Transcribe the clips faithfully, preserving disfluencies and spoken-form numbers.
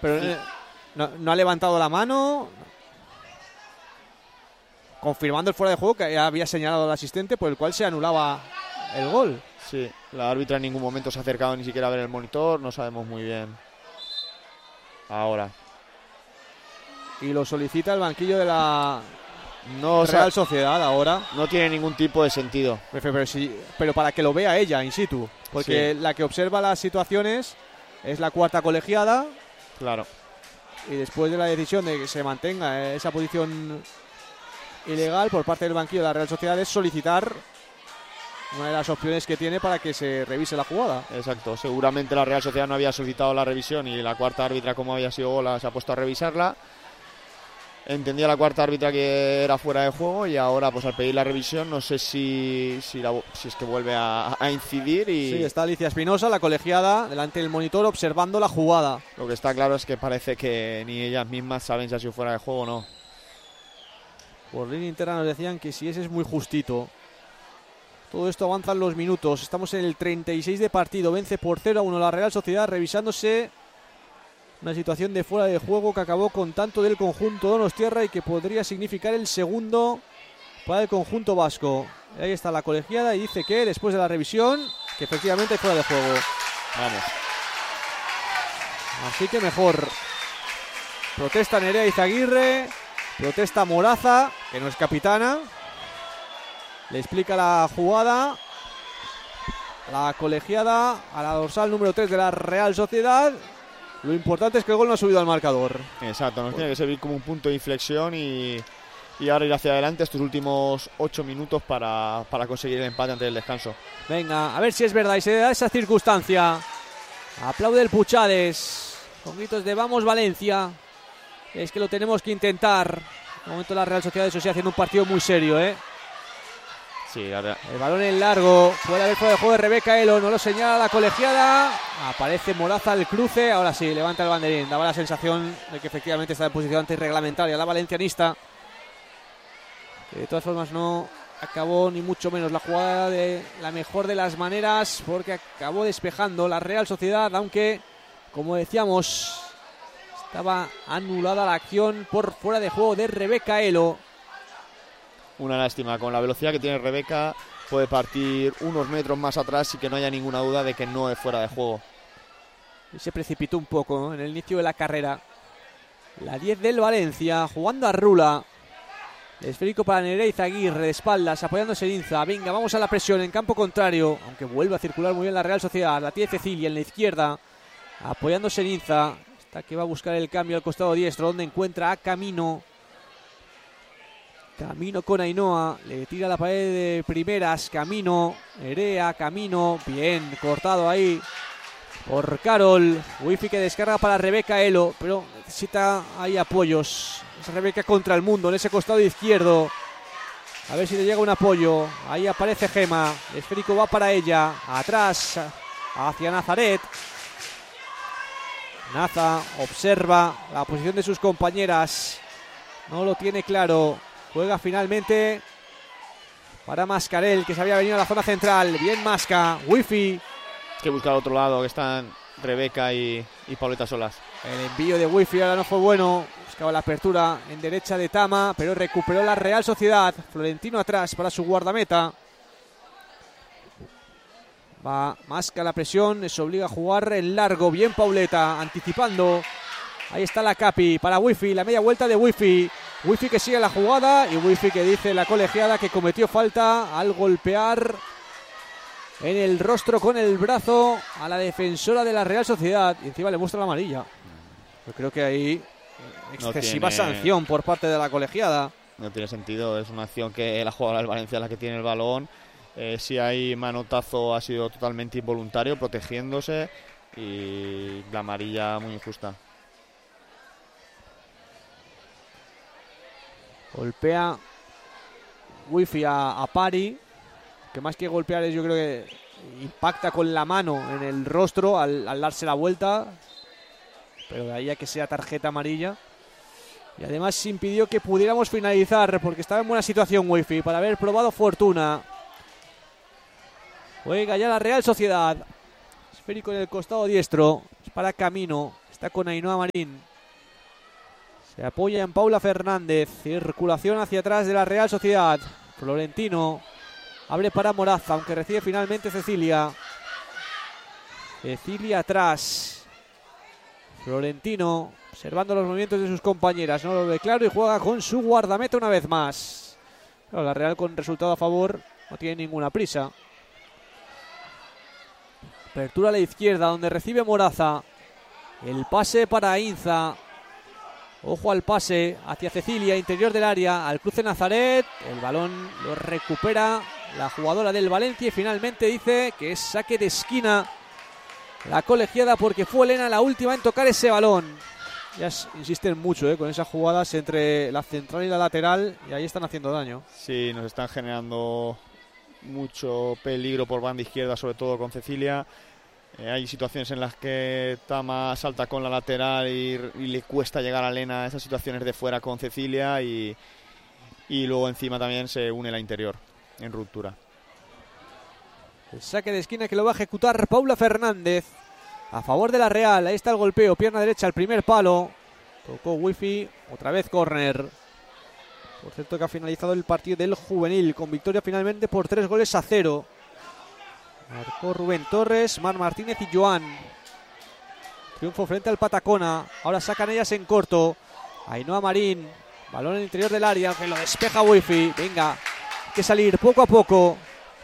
pero sí. eh, no, no ha levantado la mano, confirmando el fuera de juego que ya había señalado el asistente, por el cual se anulaba el gol. Sí, la árbitra en ningún momento se ha acercado ni siquiera a ver el monitor, no sabemos muy bien. Ahora. Y lo solicita el banquillo de la no, Real o sea, Sociedad ahora. No tiene ningún tipo de sentido. Pero, pero, sí, pero para que lo vea ella in situ, porque sí. la que observa las situaciones es la cuarta colegiada. Claro. Y después de la decisión de que se mantenga esa posición ilegal por parte del banquillo de la Real Sociedad, es solicitar una de las opciones que tiene para que se revise la jugada. Exacto, seguramente la Real Sociedad no había solicitado la revisión y la cuarta árbitra, como había sido bola, se ha puesto a revisarla. Entendía la cuarta árbitra que era fuera de juego y ahora pues al pedir la revisión no sé si si, la, si es que vuelve a, a incidir y... Sí, está Alicia Espinosa, la colegiada, delante del monitor observando la jugada. Lo que está claro es que parece que ni ellas mismas saben si ha sido fuera de juego o no. Por línea interna nos decían que si ese es muy justito. Todo esto avanzan los minutos. Estamos en el treinta y seis de partido. Vence por cero a uno la Real Sociedad, revisándose una situación de fuera de juego que acabó con tanto del conjunto donostiarra y que podría significar el segundo para el conjunto vasco. Ahí está la colegiada y dice que después de la revisión, que efectivamente hay fuera de juego. Vamos. Así que mejor. Protesta Nerea Izaguirre, protesta Moraza, que no es capitana. Le explica la jugada la colegiada a la dorsal número tres de la Real Sociedad. Lo importante es que el gol no ha subido al marcador. Exacto, nos tiene que servir como un punto de inflexión y, y ahora ir hacia adelante estos últimos ocho minutos para, para conseguir el empate antes del descanso. Venga, a ver si es verdad y se da esa circunstancia. Aplaude el Puchades con gritos de vamos Valencia. Es que lo tenemos que intentar. De momento la Real Sociedad, eso sí, haciendo un partido muy serio, ¿eh? Sí, ahora... El balón en largo, puede haber fuera de juego de Rebeca Elo, no lo señala la colegiada. Aparece Moraza al cruce, ahora sí, levanta el banderín. Daba la sensación de que efectivamente está en posición antirreglamentaria la valencianista. Que de todas formas no acabó ni mucho menos la jugada de la mejor de las maneras, porque acabó despejando la Real Sociedad, aunque, como decíamos, estaba anulada la acción por fuera de juego de Rebeca Elo. Una lástima, con la velocidad que tiene Rebeca puede partir unos metros más atrás y que no haya ninguna duda de que no es fuera de juego. Y se precipitó un poco, ¿no?, en el inicio de la carrera. La diez del Valencia, jugando a Rula. Esférico para Nerea Izaguirre, de espaldas, apoyándose en Inza. Venga, vamos a la presión en campo contrario, aunque vuelve a circular muy bien la Real Sociedad. La tiene Cecilia en la izquierda, apoyándose en Inza. Esta que va a buscar el cambio al costado diestro, donde encuentra a Camino. Camino con Ainhoa, le tira la pared de primeras, Camino, Nerea, Camino, bien, cortado ahí por Carol. Wifi que descarga para Rebeca Elo, pero necesita ahí apoyos. Es Rebeca contra el mundo en ese costado izquierdo. A ver si le llega un apoyo. Ahí aparece Gema, el esférico va para ella, atrás hacia Nazaret. Naza observa la posición de sus compañeras, no lo tiene claro. Juega finalmente para Mascarel, que se había venido a la zona central. Bien Masca, Wifi. Que busca al otro lado, que están Rebeca y, y Pauleta solas. El envío de Wifi ahora no fue bueno. Buscaba la apertura en derecha de Tama, pero recuperó la Real Sociedad. Florentino atrás para su guardameta. Va Masca la presión, les obliga a jugar en largo. Bien Pauleta, anticipando. Ahí está la Capi para Wifi, la media vuelta de Wifi. Wifi que sigue la jugada y Wifi que dice la colegiada que cometió falta al golpear en el rostro con el brazo a la defensora de la Real Sociedad. Y encima le muestra la amarilla. Yo creo que ahí excesiva no tiene, sanción por parte de la colegiada. No tiene sentido, es una acción que la jugadora del Valencia es la que tiene el balón. Eh, si hay manotazo ha sido totalmente involuntario, protegiéndose, y la amarilla muy injusta. Golpea Wifi a, a Pari, que más que golpear es, yo creo que impacta con la mano en el rostro al, al darse la vuelta, pero de ahí a que sea tarjeta amarilla. Y además impidió que pudiéramos finalizar, porque estaba en buena situación Wifi para haber probado fortuna. Juega ya la Real Sociedad. Esférico en el costado diestro, es para Camino. Está con Ainhoa Marín. Se apoya en Paula Fernández. Circulación hacia atrás de la Real Sociedad. Florentino abre para Moraza, aunque recibe finalmente Cecilia. Cecilia atrás. Florentino observando los movimientos de sus compañeras. No lo ve claro y juega con su guardameta una vez más. Pero la Real, con resultado a favor, no tiene ninguna prisa. Apertura a la izquierda, donde recibe Moraza. El pase para Inza. Ojo al pase hacia Cecilia, interior del área, al cruce Nazaret. El balón lo recupera la jugadora del Valencia y finalmente dice que es saque de esquina la colegiada, porque fue Elena la última en tocar ese balón. Ya insisten mucho eh, con esas jugadas entre la central y la lateral, y ahí están haciendo daño. Sí, nos están generando mucho peligro por banda izquierda, sobre todo con Cecilia. Eh, hay situaciones en las que Tama salta con la lateral y, y le cuesta llegar a Elena. Esas situaciones de fuera con Cecilia, y, y luego encima también se une la interior en ruptura. El saque de esquina que lo va a ejecutar Paula Fernández a favor de la Real. Ahí está el golpeo, pierna derecha al primer palo. Tocó Wifi, otra vez córner. Por cierto, que ha finalizado el partido del juvenil con victoria finalmente por tres goles a cero. Marcó Rubén Torres, Mar Martínez y Joan. Triunfo frente al Patacona. Ahora sacan ellas en corto. Ainhoa Marín, balón en el interior del área, que lo despeja Wifi. Venga, hay que salir poco a poco.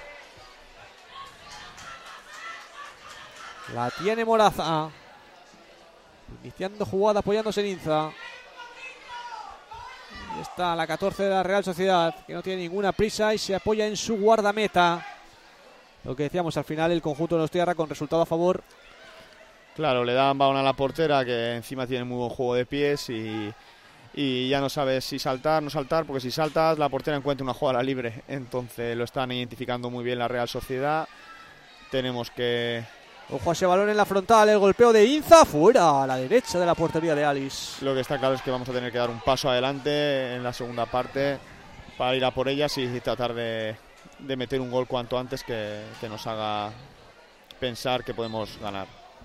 La tiene Moraza. Iniciando jugada, apoyándose en Inza. Ahí está la catorce de la Real Sociedad, que no tiene ninguna prisa y se apoya en su guardameta. Lo que decíamos, al final el conjunto de los Tierra con resultado a favor. Claro, le dan balón a la portera, que encima tiene muy buen juego de pies, y, y ya no sabes si saltar, no saltar, porque si saltas la portera encuentra una jugada libre. Entonces lo están identificando muy bien la Real Sociedad. Tenemos que... Ojo a ese balón en la frontal, el golpeo de Inza, fuera a la derecha de la portería de Alice. Lo que está claro es que vamos a tener que dar un paso adelante en la segunda parte para ir a por ellas y tratar de, de meter un gol cuanto antes que, que nos haga pensar que podemos ganar.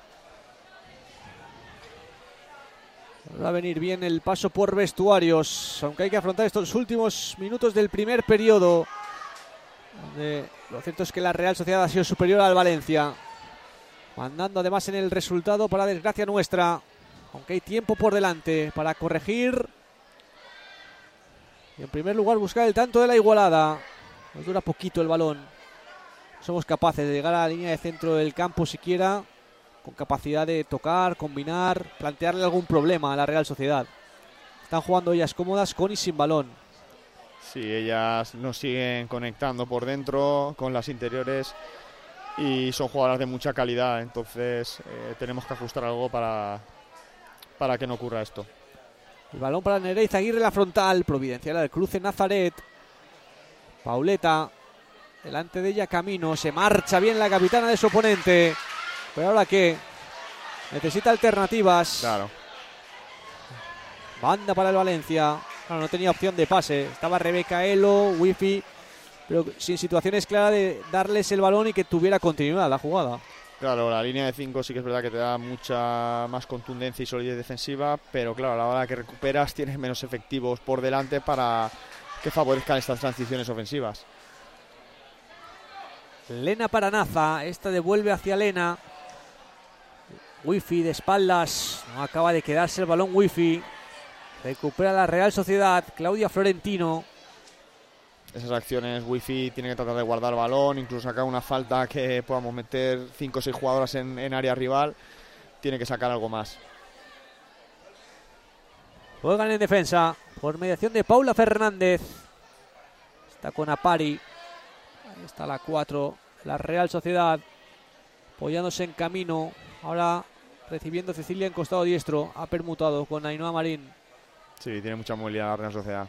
Va a venir bien el paso por vestuarios, aunque hay que afrontar estos últimos minutos del primer periodo, donde lo cierto es que la Real Sociedad ha sido superior al Valencia, mandando además en el resultado para desgracia nuestra, aunque hay tiempo por delante para corregir y en primer lugar buscar el tanto de la igualada. Nos dura poquito el balón, somos capaces de llegar a la línea de centro del campo siquiera, con capacidad de tocar, combinar, plantearle algún problema a la Real Sociedad. Están jugando ellas cómodas con y sin balón. Sí, ellas nos siguen conectando por dentro con las interiores y son jugadoras de mucha calidad, entonces eh, tenemos que ajustar algo para, para que no ocurra esto. El balón para Nereiza Aguirre, la frontal, providencial al cruce Nazaret. Pauleta, delante de ella Camino, se marcha bien la capitana de su oponente. Pero ahora que necesita alternativas. Claro. Banda para el Valencia. Claro, no tenía opción de pase. Estaba Rebeca Elo, Wifi, pero sin situaciones claras de darles el balón y que tuviera continuidad la jugada. Claro, la línea de cinco sí que es verdad que te da mucha más contundencia y solidez defensiva, pero claro, a la hora que recuperas tienes menos efectivos por delante para que favorezcan estas transiciones ofensivas. Lena para Naza, esta devuelve hacia Lena. Wifi de espaldas, no acaba de quedarse el balón Wifi. Recupera la Real Sociedad, Claudia Florentino. Esas acciones Wifi tiene que tratar de guardar el balón, incluso sacar una falta que podamos meter cinco o seis jugadoras en, en área rival, tiene que sacar algo más. Juegan en defensa por mediación de Paula Fernández. Está con Apari. Ahí está la cuatro, la Real Sociedad, apoyándose en Camino. Ahora recibiendo Cecilia en costado diestro. Ha permutado con Ainhoa Marín. Sí, tiene mucha movilidad la Real Sociedad.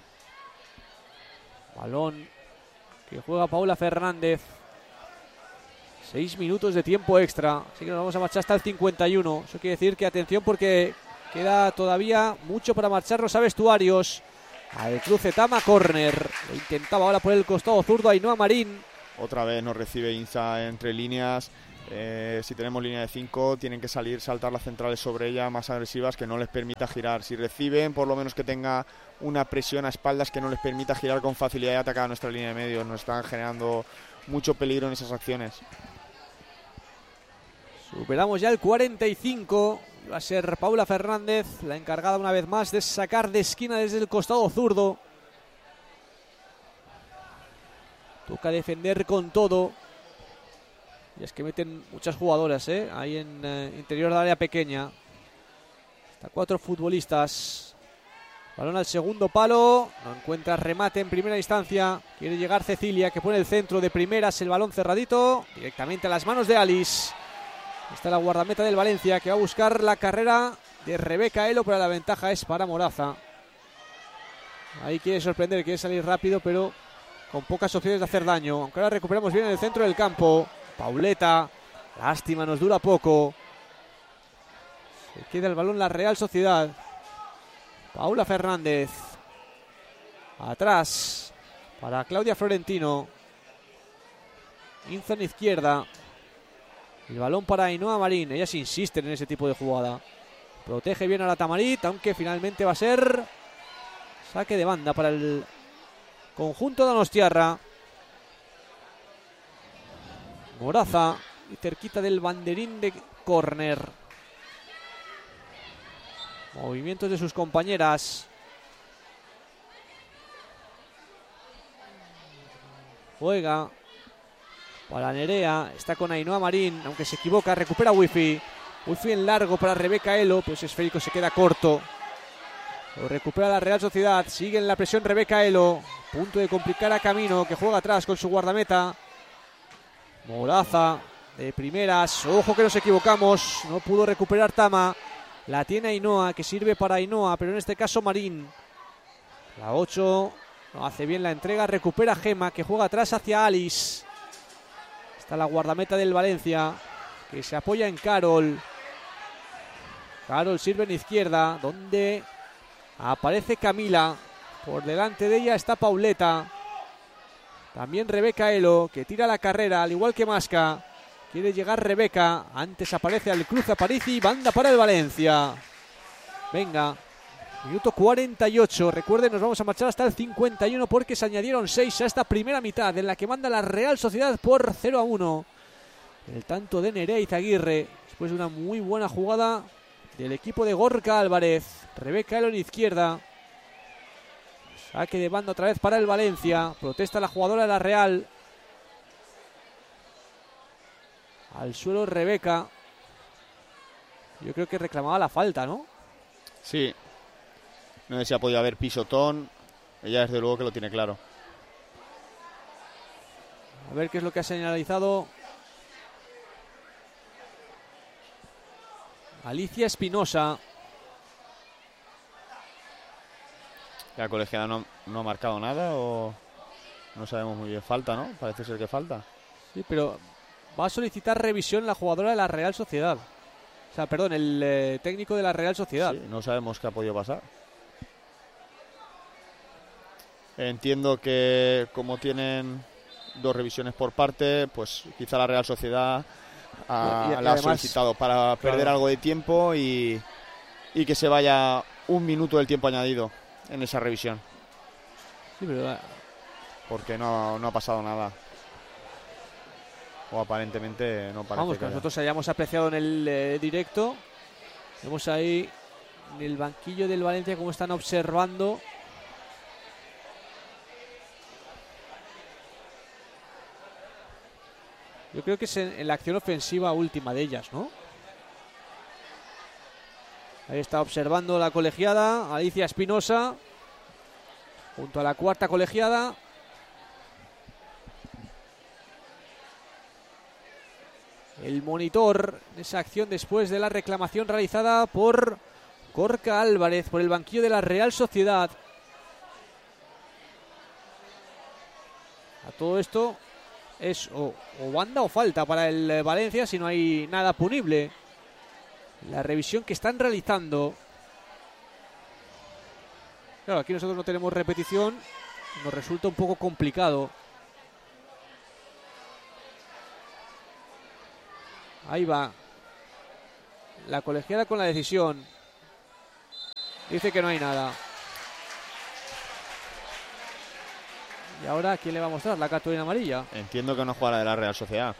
Balón que juega Paula Fernández. Seis minutos de tiempo extra. Así que nos vamos a marchar hasta el cincuenta y uno. Eso quiere decir que atención, porque queda todavía mucho para marcharnos a vestuarios. Al cruce Tama, córner. Lo intentaba ahora por el costado zurdo Ainhoa Marín. Otra vez nos recibe Inza entre líneas. Eh, si tenemos línea de cinco, tienen que salir, saltar las centrales sobre ella más agresivas, que no les permita girar. Si reciben, por lo menos que tenga una presión a espaldas que no les permita girar con facilidad y atacar a nuestra línea de medios. Nos están generando mucho peligro en esas acciones. Superamos ya el cuarenta y cinco. Va a ser Paula Fernández la encargada una vez más de sacar de esquina desde el costado zurdo. Toca defender con todo. Y es que meten muchas jugadoras, ¿eh? Ahí en eh, interior del área pequeña. Hasta cuatro futbolistas. Balón al segundo palo. No encuentra remate en primera instancia. Quiere llegar Cecilia, que pone el centro de primeras. El balón cerradito. Directamente a las manos de Alice. Está la guardameta del Valencia, que va a buscar la carrera de Rebeca Elo, pero la ventaja es para Moraza. Ahí quiere sorprender, quiere salir rápido, pero con pocas opciones de hacer daño. Aunque ahora recuperamos bien en el centro del campo. Pauleta, lástima, nos dura poco. Se queda el balón la Real Sociedad. Paula Fernández. Atrás para Claudia Florentino. Inza en izquierda. El balón para Ainhoa Marín. Ellas insisten en ese tipo de jugada. Protege bien a la Tamarit, aunque finalmente va a ser saque de banda para el conjunto de Donostiarra. Moraza y cerquita del banderín de córner. Movimientos de sus compañeras. Juega para Nerea. Está con Ainhoa Marín, aunque se equivoca. Recupera Wifi. Wifi en largo para Rebeca Elo, pues esférico se queda corto. Lo recupera la Real Sociedad. Sigue en la presión Rebeca Elo. Punto de complicar a Camino, que juega atrás con su guardameta. Moraza de primeras. Ojo que nos equivocamos. No pudo recuperar Tama. La tiene Ainhoa, que sirve para Ainhoa, pero en este caso Marín. La ocho no hace bien la entrega. Recupera Gema, que juega atrás hacia Alice. Está la guardameta del Valencia, que se apoya en Carol. Carol sirve en izquierda, donde aparece Camila. Por delante de ella está Pauleta. También Rebeca Elo, que tira la carrera, al igual que Masca. Quiere llegar Rebeca. Antes aparece al cruce Aparici. Banda para el Valencia. Venga. Minuto cuarenta y ocho. Recuerden, nos vamos a marchar hasta el cincuenta y uno porque se añadieron seis a esta primera mitad, en la que manda la Real Sociedad por cero a uno. El tanto de Nerea Izaguirre, después de una muy buena jugada del equipo de Gorka Álvarez. Rebeca Elo en izquierda. Saque de banda otra vez para el Valencia. Protesta la jugadora de la Real. Al suelo Rebeca. Yo creo que reclamaba la falta, ¿no? Sí. No sé si ha podido haber pisotón. Ella desde luego que lo tiene claro. A ver qué es lo que ha señalizado Alicia Espinosa. La colegiada no, no ha marcado nada o no sabemos muy bien. Falta, ¿no? Parece ser que falta. Sí, pero va a solicitar revisión la jugadora de la Real Sociedad. O sea, perdón, el eh, técnico de la Real Sociedad. Sí, no sabemos qué ha podido pasar. Entiendo que como tienen dos revisiones por parte, pues quizá la Real Sociedad ha, y, y la además, ha solicitado para perder claro, algo de tiempo y, y que se vaya un minuto del tiempo añadido en esa revisión. Sí, pero porque no, no ha pasado nada. O aparentemente no parece. Vamos, que, que nosotros hayamos apreciado en el eh, directo. Vemos ahí en el banquillo del Valencia cómo están observando. Yo creo que es en, en la acción ofensiva última de ellas, ¿no? Ahí está observando la colegiada Alicia Espinosa junto a la cuarta colegiada. El monitor de esa acción después de la reclamación realizada por Gorka Álvarez por el banquillo de la Real Sociedad. A todo esto es o, o banda o falta para el Valencia si no hay nada punible. La revisión que están realizando. Claro, aquí nosotros no tenemos repetición. Nos resulta un poco complicado. Ahí va. La colegiada con la decisión. Dice que no hay nada. Y ahora, ¿quién le va a mostrar la cartulina amarilla? Entiendo que no jugará de la Real Sociedad.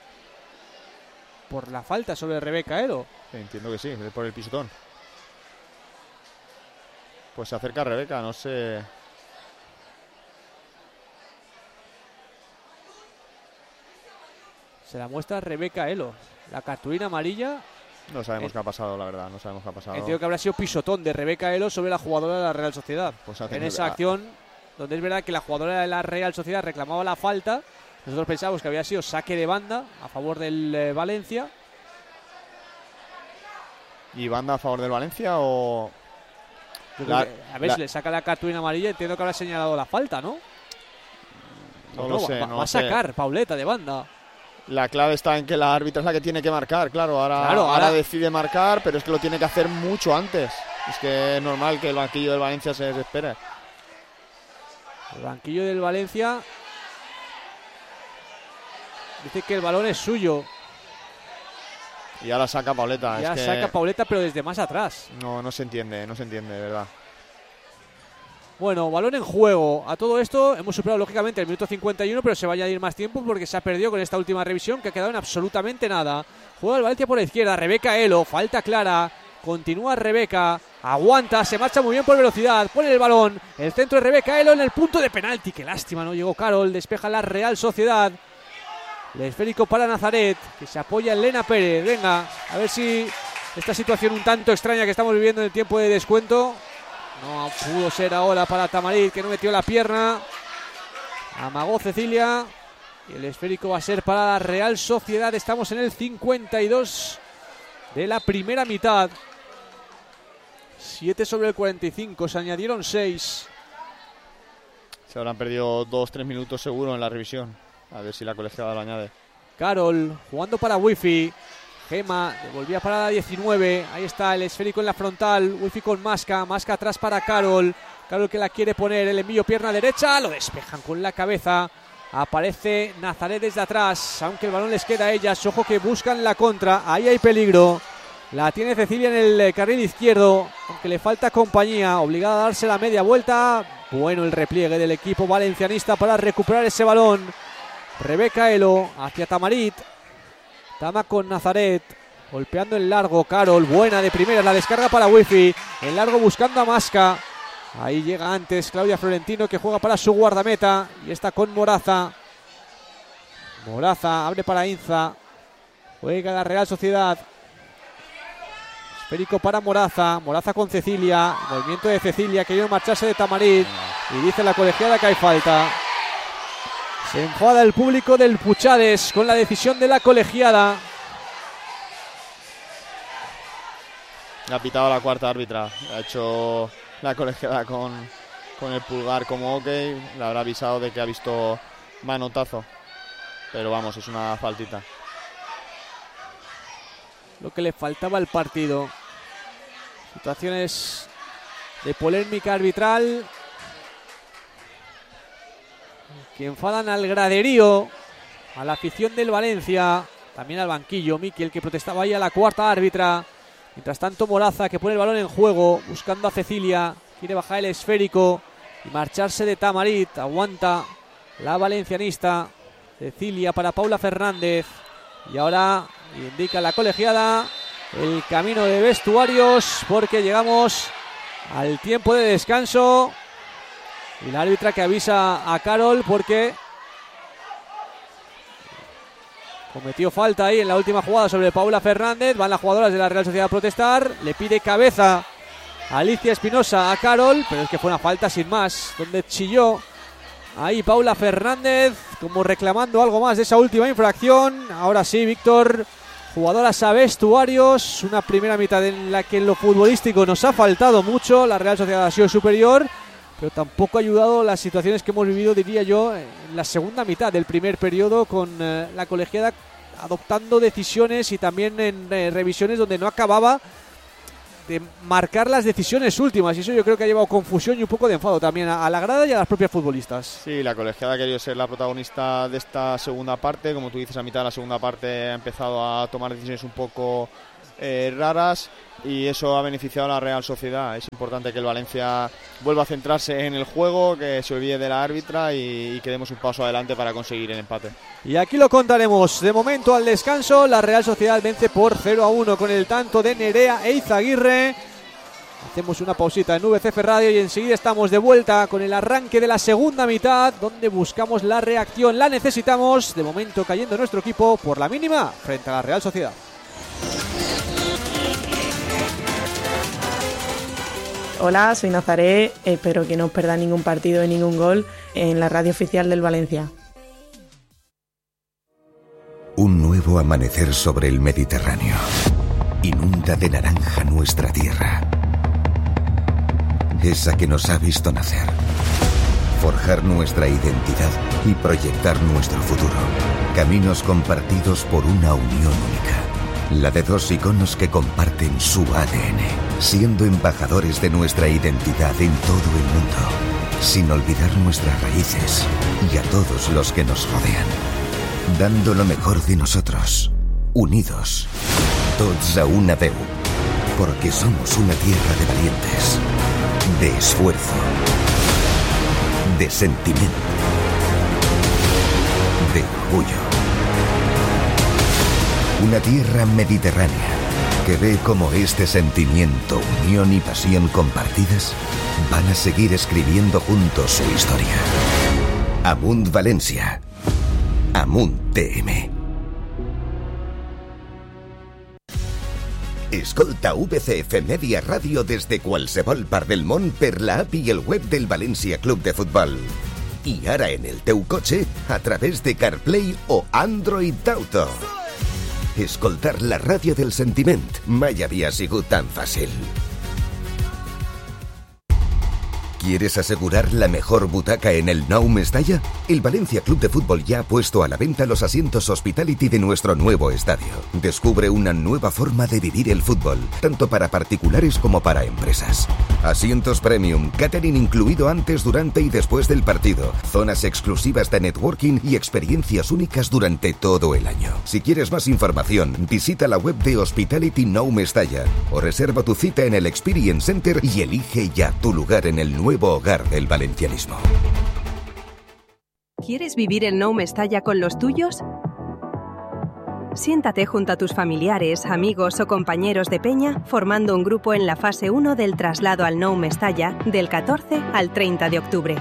Por la falta sobre Rebeca Elo. Entiendo que sí, por el pisotón. Pues se acerca Rebeca, no sé. Se la muestra Rebeca Elo. La cartulina amarilla. No sabemos eh, qué ha pasado, la verdad. No sabemos qué ha pasado. Entiendo que habrá sido pisotón de Rebeca Elo sobre la jugadora de la Real Sociedad. Pues en esa acción, donde es verdad que la jugadora de la Real Sociedad reclamaba la falta. Nosotros pensábamos que había sido saque de banda a favor del eh, Valencia. ¿Y banda a favor del Valencia o...? La, que, a ver la, si le saca la cartulina amarilla, entiendo que habrá señalado la falta, ¿no? No, no lo sé. Va, no va a sacar sé. Pauleta de banda. La clave está en que la árbitra es la que tiene que marcar, claro. Ahora, claro, ahora... ahora decide marcar, pero es que lo tiene que hacer mucho antes. Es que es normal que el banquillo del Valencia se desespere. El banquillo del Valencia dice que el balón es suyo. Y ahora saca Pauleta. Ya es que saca Pauleta, pero desde más atrás. No, no se entiende, no se entiende, de verdad. Bueno, balón en juego. A todo esto hemos superado lógicamente el minuto cincuenta y uno, pero se va a añadir más tiempo porque se ha perdido con esta última revisión que ha quedado en absolutamente nada. Juega el Valencia por la izquierda, Rebeca Elo, falta clara. Continúa Rebeca, aguanta, se marcha muy bien por velocidad, pone el balón, el centro de Rebeca Elo en el punto de penalti. Qué lástima, no llegó Carol, despeja la Real Sociedad. El esférico para Nazaret, que se apoya en Lena Pérez. Venga, a ver si esta situación un tanto extraña que estamos viviendo en el tiempo de descuento no pudo ser ahora para Tamarit, que no metió la pierna. Amagó Cecilia. Y el esférico va a ser para la Real Sociedad. Estamos en el cincuenta y dos de la primera mitad. siete sobre el cuarenta y cinco. Se añadieron seis. Se habrán perdido dos tres minutos seguro en la revisión. A ver si la colegiada lo añade. Carol jugando para Wifi. Gema devolvía para la diecinueve. Ahí está el esférico en la frontal. Wifi con Masca. Masca atrás para Carol. Carol que la quiere poner. El envío pierna derecha. Lo despejan con la cabeza. Aparece Nazaret desde atrás. Aunque el balón les queda a ellas. Ojo que buscan la contra. Ahí hay peligro. La tiene Cecilia en el carril izquierdo. Aunque le falta compañía. Obligada a darse la media vuelta. Bueno el repliegue del equipo valencianista para recuperar ese balón. Rebeca Elo hacia Tamarit. Tama con Nazaret. Golpeando en largo. Carol, buena de primera. La descarga para Wifi. En largo buscando a Masca. Ahí llega antes Claudia Florentino, que juega para su guardameta. Y está con Moraza. Moraza abre para Inza. Juega la Real Sociedad. Esférico para Moraza. Moraza con Cecilia. Movimiento de Cecilia. Queriendo marcharse de Tamarit. Y dice la colegiada que hay falta. Se enfada el público del Puchades con la decisión de la colegiada. Le ha pitado la cuarta árbitra. Ha hecho la colegiada con, con el pulgar como ok. Le habrá avisado de que ha visto manotazo. Pero vamos, es una faltita. Lo que le faltaba al partido. Situaciones de polémica arbitral que enfadan al graderío, a la afición del Valencia, también al banquillo. Miquel, que protestaba ahí a la cuarta árbitra. Mientras tanto Moraza, que pone el balón en juego, buscando a Cecilia, quiere bajar el esférico y marcharse de Tamarit. Aguanta la valencianista. Cecilia para Paula Fernández. Y ahora indica la colegiada el camino de vestuarios, porque llegamos al tiempo de descanso. Y la árbitra que avisa a Carol porque cometió falta ahí en la última jugada sobre Paula Fernández. Van las jugadoras de la Real Sociedad a protestar. Le pide cabeza a Alicia Espinosa a Carol, pero es que fue una falta sin más, donde chilló ahí Paula Fernández como reclamando algo más de esa última infracción. Ahora sí, Víctor, jugadoras a vestuarios. Una primera mitad en la que en lo futbolístico nos ha faltado mucho. La Real Sociedad ha sido superior, pero tampoco ha ayudado las situaciones que hemos vivido, diría yo, en la segunda mitad del primer periodo, con eh, la colegiada adoptando decisiones y también en eh, revisiones donde no acababa de marcar las decisiones últimas, y eso yo creo que ha llevado confusión y un poco de enfado también a, a la grada y a las propias futbolistas. Sí, la colegiada ha querido ser la protagonista de esta segunda parte, como tú dices, a mitad de la segunda parte ha empezado a tomar decisiones un poco eh, raras, y eso ha beneficiado a la Real Sociedad. Es importante que el Valencia vuelva a centrarse en el juego, que se olvide de la árbitra y, y que demos un paso adelante para conseguir el empate. Y aquí lo contaremos. De momento, al descanso, la Real Sociedad vence por cero a uno con el tanto de Nerea Eizaguirre. Hacemos una pausita en V C F Radio y enseguida estamos de vuelta con el arranque de la segunda mitad, donde buscamos la reacción. La necesitamos. De momento cayendo nuestro equipo por la mínima frente a la Real Sociedad. Hola, soy Nazaré, espero que no os perdáis ningún partido y ningún gol en la radio oficial del Valencia. Un nuevo amanecer sobre el Mediterráneo inunda de naranja nuestra tierra, esa que nos ha visto nacer, forjar nuestra identidad y proyectar nuestro futuro. Caminos compartidos por una unión única, la de dos iconos que comparten su A D N, siendo embajadores de nuestra identidad en todo el mundo, sin olvidar nuestras raíces y a todos los que nos rodean, dando lo mejor de nosotros, unidos, tots a una veu, porque somos una tierra de valientes, de esfuerzo, de sentimiento, de orgullo. Una tierra mediterránea que ve cómo este sentimiento, unión y pasión compartidas van a seguir escribiendo juntos su historia. Amunt Valencia. Amunt T M. Escolta V C F Media Ràdio des de qualsevol part del món per la app i el web del València Club de Futbol. I ara en el teu cotxe a través de CarPlay o Android Auto. Escoltar la ràdio del sentiment mai havia sigut tan fàcil. ¿Quieres asegurar la mejor butaca en el Nou Mestalla? El Valencia Club de Fútbol ya ha puesto a la venta los asientos Hospitality de nuestro nuevo estadio. Descubre una nueva forma de vivir el fútbol, tanto para particulares como para empresas. Asientos premium, catering incluido antes, durante y después del partido, zonas exclusivas de networking y experiencias únicas durante todo el año. Si quieres más información, visita la web de Hospitality Nou Mestalla o reserva tu cita en el Experience Center y elige ya tu lugar en el nuevo Nuevo hogar del valencianismo. ¿Quieres vivir el Nou Mestalla con los tuyos? Siéntate junto a tus familiares, amigos o compañeros de peña formando un grupo en la fase uno del traslado al Nou Mestalla del catorce al treinta de octubre.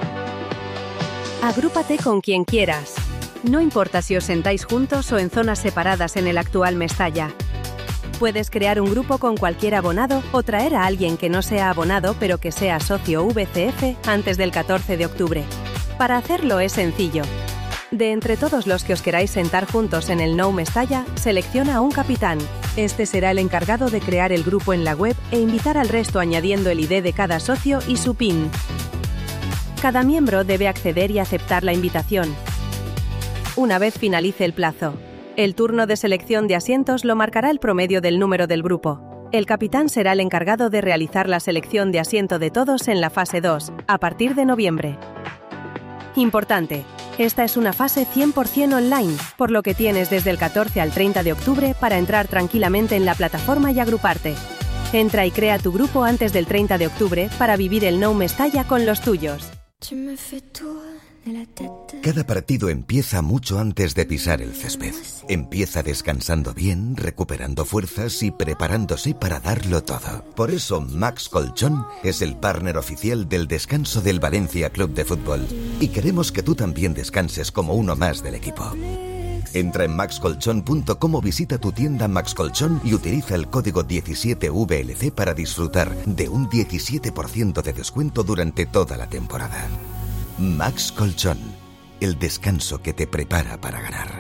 Agrúpate con quien quieras. No importa si os sentáis juntos o en zonas separadas en el actual Mestalla. Puedes crear un grupo con cualquier abonado o traer a alguien que no sea abonado pero que sea socio V C F antes del catorce de octubre. Para hacerlo es sencillo. De entre todos los que os queráis sentar juntos en el Nou Mestalla, selecciona a un capitán. Este será el encargado de crear el grupo en la web e invitar al resto añadiendo el I D de cada socio y su PIN. Cada miembro debe acceder y aceptar la invitación. Una vez finalice el plazo, el turno de selección de asientos lo marcará el promedio del número del grupo. El capitán será el encargado de realizar la selección de asiento de todos en la fase dos, a partir de noviembre. Importante, esta es una fase cien por ciento online, por lo que tienes desde el catorce al treinta de octubre para entrar tranquilamente en la plataforma y agruparte. Entra y crea tu grupo antes del treinta de octubre para vivir el Nou Mestalla con los tuyos. Cada partido empieza mucho antes de pisar el césped. Empieza descansando bien, recuperando fuerzas y preparándose para darlo todo. Por eso Max Colchón es el partner oficial del descanso del Valencia Club de Fútbol. Y queremos que tú también descanses como uno más del equipo. Entra en max colchón punto com o visita tu tienda Max Colchón y utiliza el código diecisiete V L C para disfrutar de un diecisiete por ciento de descuento durante toda la temporada. Max Colchón, el descanso que te prepara para ganar.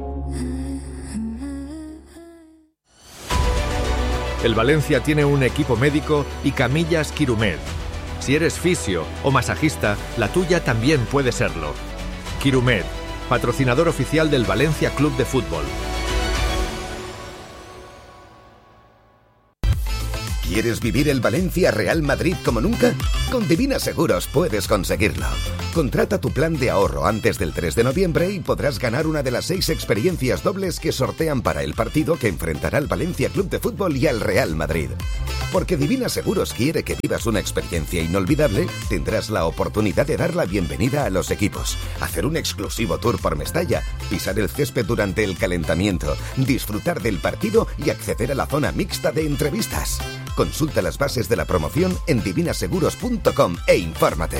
El Valencia tiene un equipo médico y camillas Quirumed. Si eres fisio o masajista, la tuya también puede serlo. Quirumed, patrocinador oficial del Valencia Club de Fútbol. ¿Quieres vivir el Valencia-Real Madrid como nunca? Con Divina Seguros puedes conseguirlo. Contrata tu plan de ahorro antes del tres de noviembre y podrás ganar una de las seis experiencias dobles que sortean para el partido que enfrentará al Valencia Club de Fútbol y al Real Madrid. Porque Divina Seguros quiere que vivas una experiencia inolvidable, tendrás la oportunidad de dar la bienvenida a los equipos, hacer un exclusivo tour por Mestalla, pisar el césped durante el calentamiento, disfrutar del partido y acceder a la zona mixta de entrevistas. Consulta las bases de la promoción en divina seguros punto com e infórmate.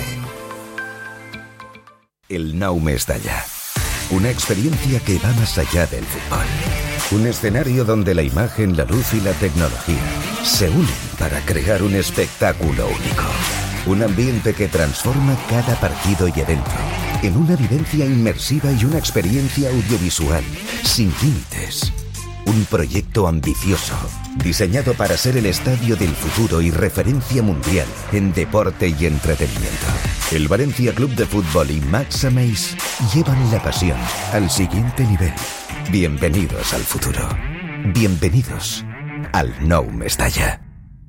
El Nou Mestalla. Una experiencia que va más allá del fútbol. Un escenario donde la imagen, la luz y la tecnología se unen para crear un espectáculo único. Un ambiente que transforma cada partido y evento en una vivencia inmersiva y una experiencia audiovisual sin límites. Un proyecto ambicioso, diseñado para ser el estadio del futuro y referencia mundial en deporte y entretenimiento. El Valencia Club de Fútbol y Max Ameis llevan la pasión al siguiente nivel. Bienvenidos al futuro. Bienvenidos al Nou Mestalla.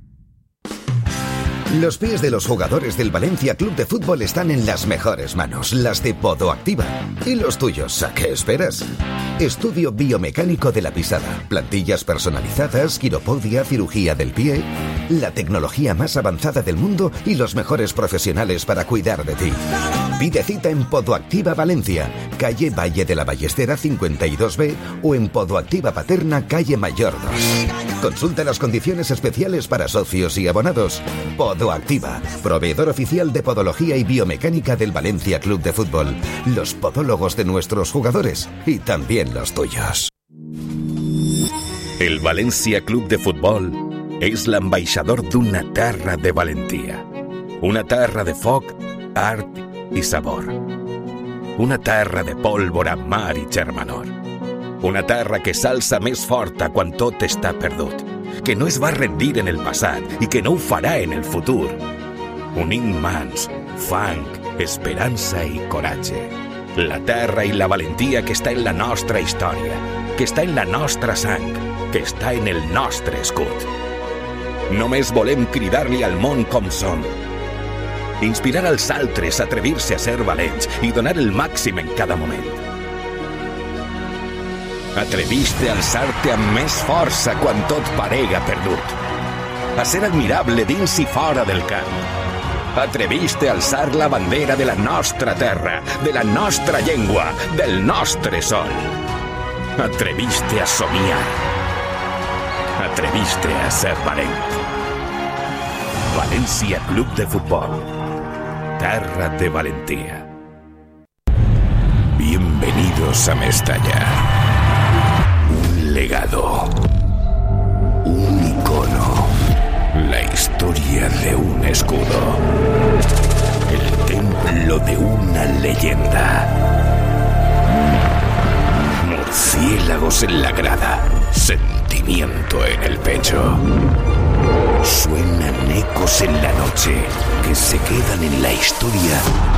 Los pies de los jugadores del Valencia Club de Fútbol están en las mejores manos, las de Podoactiva. ¿Y los tuyos? ¿A qué esperas? Estudio biomecánico de la pisada, plantillas personalizadas, quiropodia, cirugía del pie, la tecnología más avanzada del mundo y los mejores profesionales para cuidar de ti. Pide cita en Podoactiva Valencia, calle Valle de la Ballestera cincuenta y dos B o en Podoactiva Paterna, calle Mayor dos. Consulta las condiciones especiales para socios y abonados. Podoactiva, proveedor oficial de podología y biomecánica del Valencia Club de Fútbol. Los podólogos de nuestros jugadores y también los tuyos. El Valencia Club de Futbol és l'ambaixador d'una terra de valentia. Una terra de foc, art i sabor. Una terra de pólvora, mar i germanor. Una terra que s'alça més forta quan tot està perdut, que no es va rendir en el passat i que no ho farà en el futur. Unint mans, fang, esperança i coratge. La terra i la valentia que està en la nostra història, que està en la nostra sang, que està en el nostre escut. Només volem cridar-li al món com som. Inspirar als altres a atrevir-se a ser valents i donar el màxim en cada moment. Atreviste a alçar-te amb més força quan tot parega perdut. A ser admirable dins i fora del camp. Atreviste a alçar la bandera de la nostra terra, de la nostra llengua, del nostre sol. Atreviste a somiar. Atreviste a ser valent. Valencia Club de Futbol. Terra de valentía. Bienvenidos a Mestalla. Un legado. Un icono. La historia de un escudo. El templo de una leyenda. Murciélagos en la grada. Sentimiento en el pecho. Suenan ecos en la noche que se quedan en la historia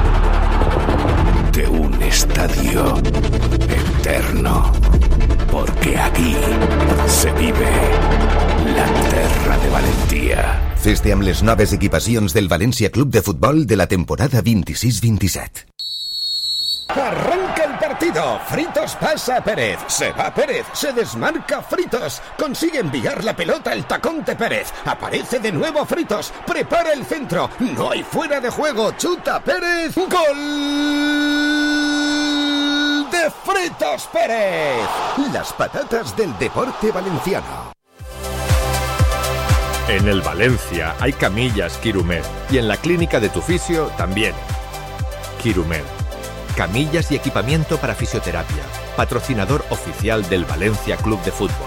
de un estadio eterno. Porque aquí se vive la terra de valentia. Fes-te amb les noves equipacions del Valencia Club de Fútbol de la temporada veintiséis veintisiete. Arranca el partido. Fritos pasa a Pérez. Se va Pérez. Se desmarca Fritos. Consigue enviar la pelota al tacón de Pérez. Aparece de nuevo Fritos. Prepara el centro. No hay fuera de juego. Chuta Pérez. ¡Gol de Fritos Pérez! Las patatas del deporte valenciano. En el Valencia hay camillas Quirumed y en la clínica de tu fisio también. Quirumed. Camillas y equipamiento para fisioterapia. Patrocinador oficial del Valencia Club de Fútbol.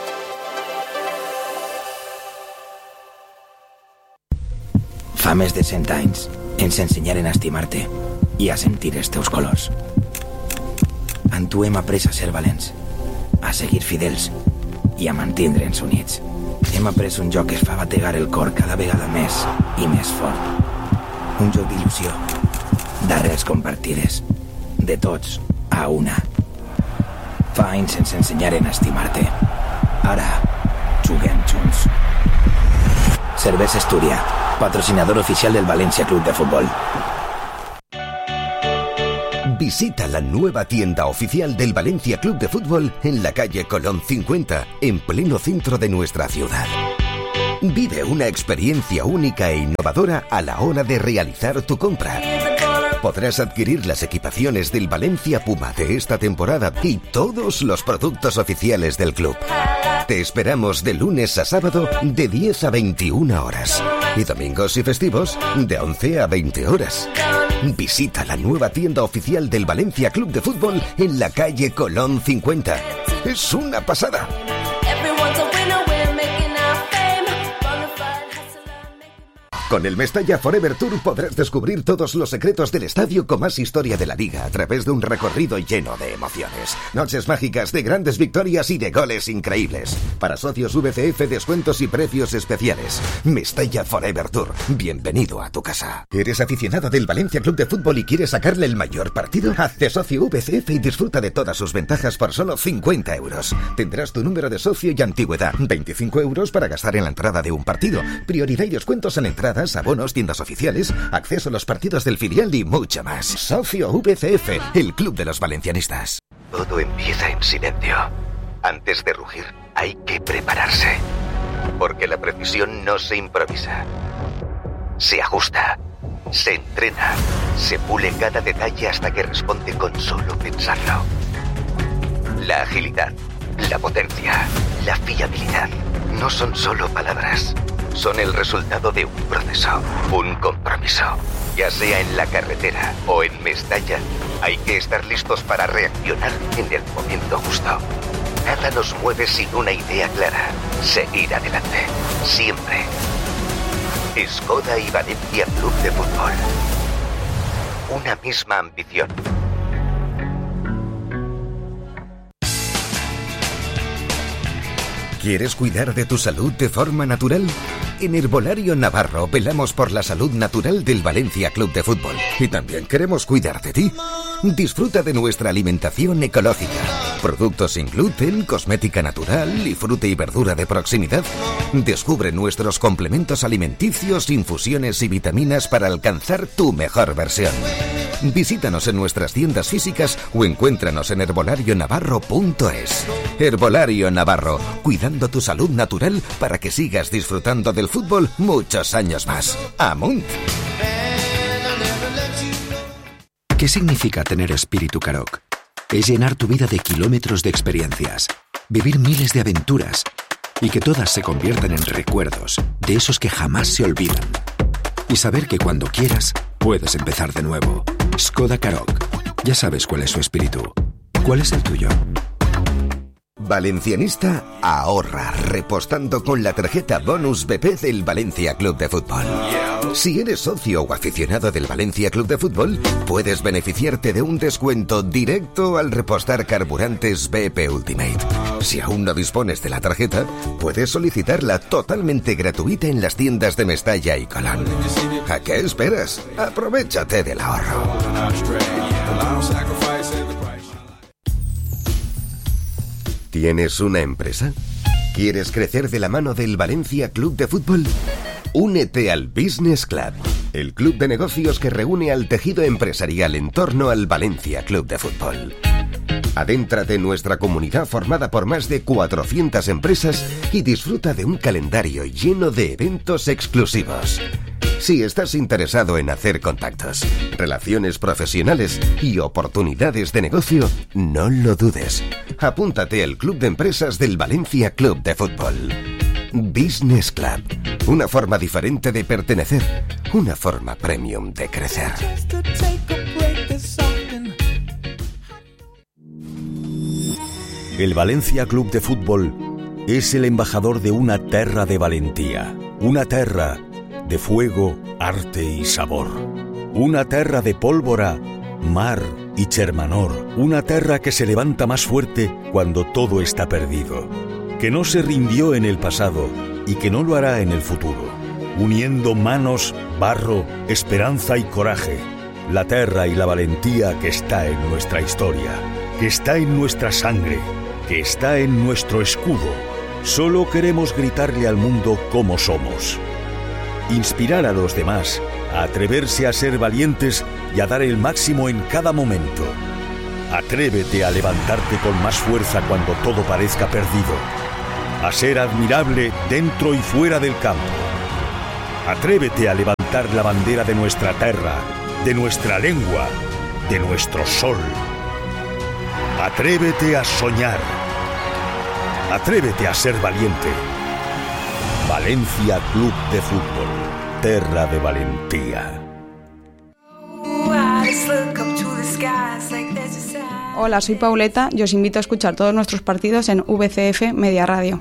Fa més de cent anys ens ensenyaren a estimar-te i a sentir els teus colors. En tu hem après a ser valents, a seguir fidels i a mantindre'ns units. Hem après un joc que es fa bategar el cor cada vegada més i més fort. Un joc d'il·lusió, d'arrels compartides, de tots a una. Fa anys ens ensenyaren a estimar-te. Ara, juguem junts. Cervesa Esturia, patrocinador oficial del Valencia Club de Fútbol. Visita la nueva tienda oficial del Valencia Club de Fútbol en la calle Colón cincuenta, en pleno centro de nuestra ciudad. Vive una experiencia única e innovadora a la hora de realizar tu compra. Podrás adquirir las equipaciones del Valencia Puma de esta temporada y todos los productos oficiales del club. Te esperamos de lunes a sábado de diez a veintiuna horas y domingos y festivos de once a veinte horas. Visita la nueva tienda oficial del Valencia Club de Fútbol en la calle Colón cincuenta. Es una pasada. Con el Mestalla Forever Tour podrás descubrir todos los secretos del estadio con más historia de la liga a través de un recorrido lleno de emociones. Noches mágicas de grandes victorias y de goles increíbles. Para socios V C F, descuentos y precios especiales. Mestalla Forever Tour. Bienvenido a tu casa. ¿Eres aficionado del Valencia Club de Fútbol y quieres sacarle el mayor partido? Hazte socio V C F y disfruta de todas sus ventajas por solo cincuenta euros. Tendrás tu número de socio y antigüedad. veinticinco euros para gastar en la entrada de un partido. Prioridad y descuentos en entrada, abonos, tiendas oficiales, acceso a los partidos del filial y mucho más. Socio V C F, el club de los valencianistas. Todo empieza en silencio. Antes de rugir, hay que prepararse. Porque la precisión no se improvisa. Se ajusta, se entrena, se pule cada detalle hasta que responde con solo pensarlo. La agilidad, la potencia, la fiabilidad no son solo palabras. Son el resultado de un proceso, un compromiso. Ya sea en la carretera o en Mestalla, hay que estar listos para reaccionar en el momento justo. Nada nos mueve sin una idea clara. Seguir adelante. Siempre. Skoda y Valencia Club de Fútbol. Una misma ambición. ¿Quieres cuidar de tu salud de forma natural? En Herbolario Navarro velamos por la salud natural del Valencia Club de Fútbol. Y también queremos cuidar de ti. Disfruta de nuestra alimentación ecológica. Productos sin gluten, cosmética natural y fruta y verdura de proximidad. Descubre nuestros complementos alimenticios, infusiones y vitaminas para alcanzar tu mejor versión. Visítanos en nuestras tiendas físicas o encuéntranos en herbolario navarro punto es. Herbolario Navarro, cuidando tu salud natural para que sigas disfrutando del fútbol muchos años más. ¡Amunt! ¿Qué significa tener espíritu Karoq? Es llenar tu vida de kilómetros de experiencias, vivir miles de aventuras y que todas se conviertan en recuerdos, de esos que jamás se olvidan. Y saber que cuando quieras, puedes empezar de nuevo. Skoda Karoq. Ya sabes cuál es su espíritu. ¿Cuál es el tuyo? Valencianista ahorra repostando con la tarjeta Bonus B P del Valencia Club de Fútbol. Si eres socio o aficionado del Valencia Club de Fútbol, puedes beneficiarte de un descuento directo al repostar carburantes B P Ultimate. Si aún no dispones de la tarjeta, puedes solicitarla totalmente gratuita en las tiendas de Mestalla y Colón. ¿A qué esperas? Aprovechate del ahorro. ¿Tienes una empresa? ¿Quieres crecer de la mano del Valencia Club de Fútbol? Únete al Business Club, el club de negocios que reúne al tejido empresarial en torno al Valencia Club de Fútbol. Adéntrate en nuestra comunidad formada por más de cuatrocientas empresas y disfruta de un calendario lleno de eventos exclusivos. Si estás interesado en hacer contactos, relaciones profesionales y oportunidades de negocio, no lo dudes. Apúntate al Club de Empresas del Valencia Club de Fútbol. Business Club. Una forma diferente de pertenecer. Una forma premium de crecer. El Valencia Club de Fútbol es el embajador de una terra de valentía. Una terra de fuego, arte y sabor. Una terra de pólvora, mar y chermanor. Una terra que se levanta más fuerte cuando todo está perdido. Que no se rindió en el pasado y que no lo hará en el futuro. Uniendo manos, barro, esperanza y coraje. La terra y la valentía que está en nuestra historia. Que está en nuestra sangre. Que está en nuestro escudo. Solo queremos gritarle al mundo cómo somos. inspirar a los demás a atreverse a ser valientes y a dar el máximo en cada momento. Atrévete a levantarte con más fuerza cuando todo parezca perdido, a ser admirable dentro y fuera del campo. Atrévete a levantar la bandera de nuestra tierra, de nuestra lengua, de nuestro sol. Atrévete a soñar. Atrévete a ser valiente. Valencia Club de Fútbol, terra de valentía. Hola, soy Pauleta y os invito a escuchar todos nuestros partidos en V C F Media Radio.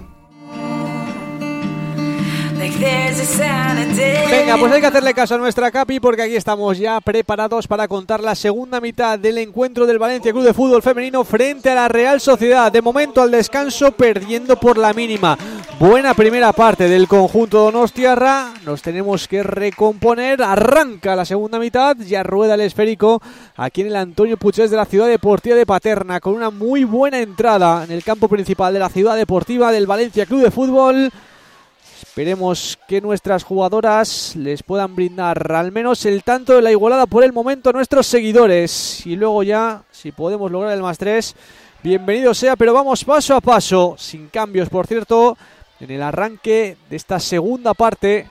Venga, pues hay que hacerle caso a nuestra Capi porque aquí estamos ya preparados para contar la segunda mitad del encuentro del Valencia Club de Fútbol Femenino frente a la Real Sociedad. De momento al descanso perdiendo por la mínima. Buena primera parte del conjunto donostiarra, nos tenemos que recomponer, arranca la segunda mitad, ya rueda el esférico aquí en el Antonio Puigcercós de la Ciudad Deportiva de Paterna con una muy buena entrada en el campo principal de la Ciudad Deportiva del Valencia Club de Fútbol. Esperemos que nuestras jugadoras les puedan brindar al menos el tanto de la igualada por el momento a nuestros seguidores. Y luego ya, si podemos lograr el más tres, bienvenido sea, pero vamos paso a paso, sin cambios, por cierto, en el arranque de esta segunda parte.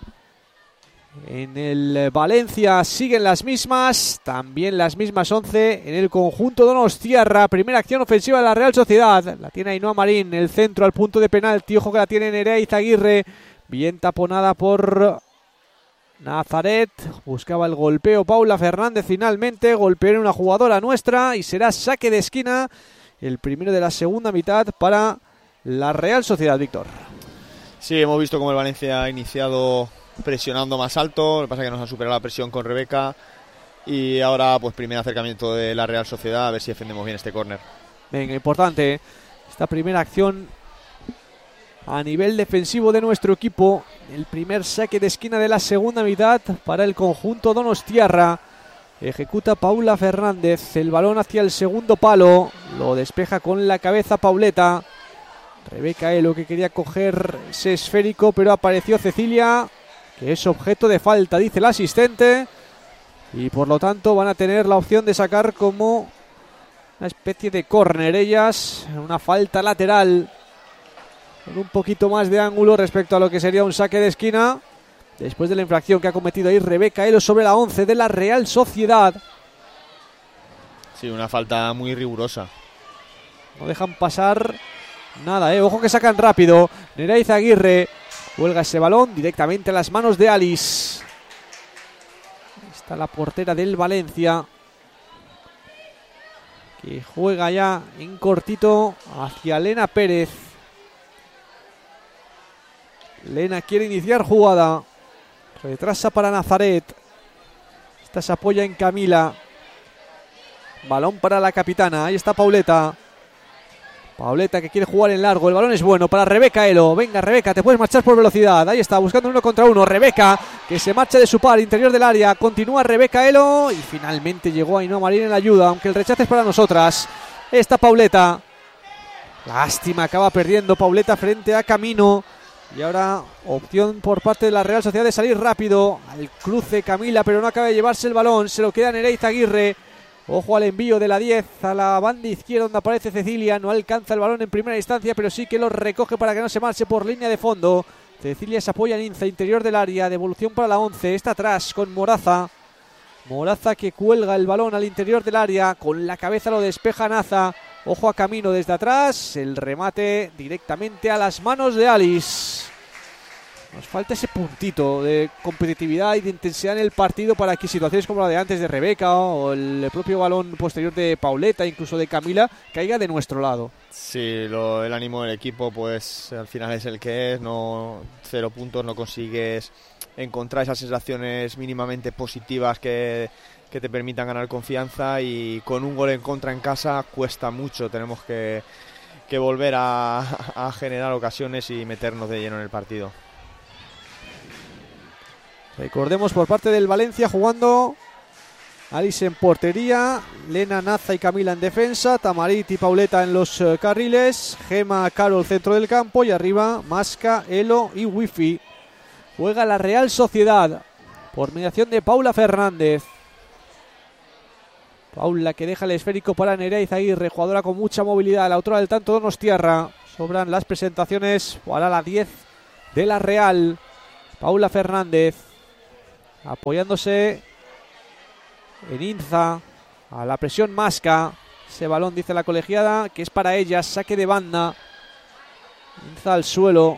En el Valencia siguen las mismas, también las mismas once en el conjunto donostiarra. Primera acción ofensiva de la Real Sociedad, la tiene Ainhoa Marín, el centro al punto de penalti, ojo que la tiene Nerea Izaguirre. Bien taponada por Nazaret. Buscaba el golpeo Paula Fernández finalmente. Golpeó en una jugadora nuestra y será saque de esquina. El primero de la segunda mitad para la Real Sociedad, Víctor. Sí, hemos visto cómo el Valencia ha iniciado presionando más alto. Lo que pasa es que nos ha superado la presión con Rebeca. Y ahora, pues, primer acercamiento de la Real Sociedad. A ver si defendemos bien este córner. Venga, importante esta primera acción a nivel defensivo de nuestro equipo. El primer saque de esquina de la segunda mitad para el conjunto donostiarra. Ejecuta Paula Fernández, el balón hacia el segundo palo, lo despeja con la cabeza Pauleta. Rebeca Elo que quería coger ese esférico, pero apareció Cecilia, que es objeto de falta, dice el asistente, y por lo tanto van a tener la opción de sacar como una especie de córner ellas, una falta lateral con un poquito más de ángulo respecto a lo que sería un saque de esquina, después de la infracción que ha cometido ahí Rebeca Elo sobre la once de la Real Sociedad. Sí, una falta muy rigurosa. No dejan pasar nada, eh. Ojo que sacan rápido. Nerea Izaguirre cuelga ese balón directamente a las manos de Alice. Está la portera del Valencia, que juega ya en cortito hacia Lena Pérez. Lena quiere iniciar jugada. Retrasa para Nazaret. Esta se apoya en Camila. Balón para la capitana. Ahí está Pauleta. Pauleta que quiere jugar en largo. El balón es bueno para Rebeca Elo. Venga, Rebeca, te puedes marchar por velocidad. Ahí está, buscando uno contra uno. Rebeca, que se marcha de su par, interior del área. Continúa Rebeca Elo. Y finalmente llegó Ainhoa Marín en la ayuda, aunque el rechace es para nosotras. Está Pauleta. Lástima, acaba perdiendo Pauleta frente a Camino. Y ahora opción por parte de la Real Sociedad de salir rápido al cruce Camila, pero no acaba de llevarse el balón. Se lo queda Nerea Izaguirre. Ojo al envío de la diez a la banda izquierda donde aparece Cecilia. No alcanza el balón en primera instancia, pero sí que lo recoge para que no se marche por línea de fondo. Cecilia se apoya en Inza, interior del área. Devolución para la once. Está atrás con Moraza. Moraza que cuelga el balón al interior del área. Con la cabeza lo despeja Naza. Ojo a Camino desde atrás. El remate directamente a las manos de Alice. Nos falta ese puntito de competitividad y de intensidad en el partido para que situaciones como la de antes de Rebeca o el propio balón posterior de Pauleta, incluso de Camila, caiga de nuestro lado. Sí, lo, el ánimo del equipo pues al final es el que es. No, cero puntos, no consigues encontrar esas sensaciones mínimamente positivas que, que te permitan ganar confianza, y con un gol en contra en casa cuesta mucho. Tenemos que, que volver a, a generar ocasiones y meternos de lleno en el partido. Recordemos, por parte del Valencia jugando Alice en portería, Lena, Naza y Camila en defensa, Tamarit y Pauleta en los uh, carriles, Gema, Carol centro del campo, y arriba Masca, Elo y Wifi. Juega la Real Sociedad por mediación de Paula Fernández. Paula que deja el esférico para Nerea Izaguirre, jugadora con mucha movilidad, la autora del tanto donostiarra. Sobran las presentaciones para la diez de la Real. Paula Fernández apoyándose en Inza. A la presión Masca. Ese balón, dice la colegiada, que es para ella. Saque de banda. Inza al suelo.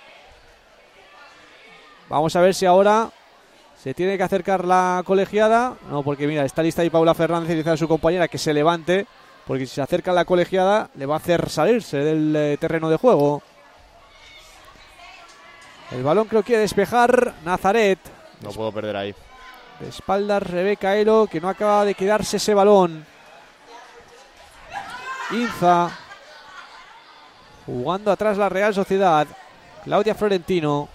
Vamos a ver si ahora se tiene que acercar la colegiada. No, porque mira, está lista ahí Paula Fernández y dice a su compañera que se levante, porque si se acerca la colegiada le va a hacer salirse del eh, terreno de juego. El balón creo que quiere despejar Nazaret. No puedo perder ahí. De espaldas Rebeca Elo, que no acaba de quedarse ese balón. Inza. Jugando atrás la Real Sociedad. Claudia Florentino.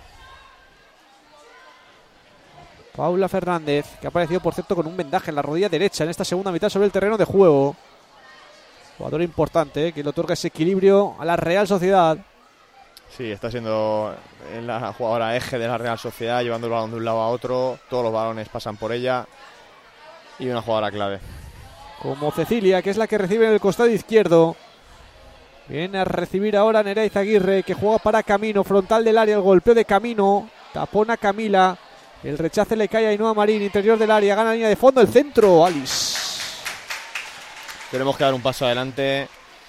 Paula Fernández, que ha aparecido por cierto con un vendaje en la rodilla derecha en esta segunda mitad sobre el terreno de juego. Jugador importante, ¿eh? Que le otorga ese equilibrio a la Real Sociedad. Sí, está siendo la jugadora eje de la Real Sociedad, llevando el balón de un lado a otro. Todos los balones pasan por ella. Y una jugadora clave. Como Cecilia, que es la que recibe en el costado izquierdo. Viene a recibir ahora Nerea Izaguirre, que juega para Camino. Frontal del área, el golpeo de Camino. Tapona Camila. El rechace le cae a Ainhoa Marín, interior del área. Gana la línea de fondo, el centro, Alice. Tenemos que dar un paso adelante.